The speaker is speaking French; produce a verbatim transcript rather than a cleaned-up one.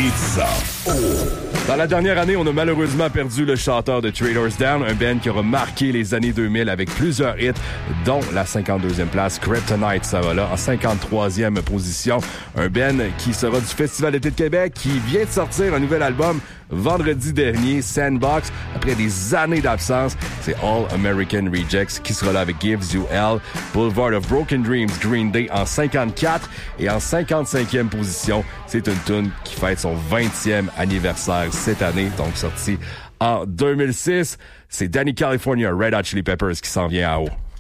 It's ça. Oh. Dans la dernière année, on a malheureusement perdu le chanteur de Traders Down, un band qui aura marqué les années deux mille avec plusieurs hits, dont la cinquante-deuxième place, Kryptonite, ça va là, en cinquante-troisième position. Un band qui sera du Festival d'été de Québec, qui vient de sortir un nouvel album vendredi dernier, Sandbox. Après des années d'absence, c'est All American Rejects qui sera là avec Gives You Hell. Boulevard of Broken Dreams, Green Day en cinquante-quatre. Et en cinquante-cinquième position, c'est une tune qui fête son vingtième anniversaire cette année, donc sorti en deux mille six. C'est Danny California, Red Hot Chili Peppers qui s'en vient à haut.